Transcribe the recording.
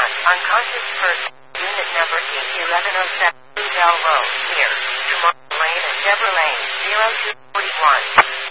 unconscious person, unit number E1107, Bell Road, near Dumont Lane and Deborah Lane, 0241.